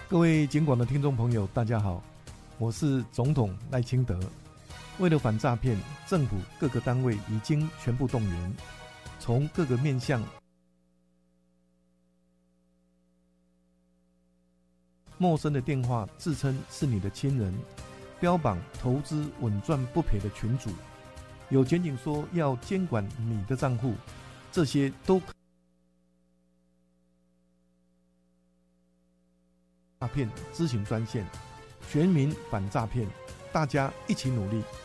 各位警广的听众朋友，大家好，我是总统赖清德。为了反诈骗，政府各个单位已经全部动员，从各个面向，陌生的电话自称是你的亲人，标榜投资稳赚不赔的群组，有检警说要监管你的账户，这些都诈骗咨询专线，全民反诈骗，大家一起努力。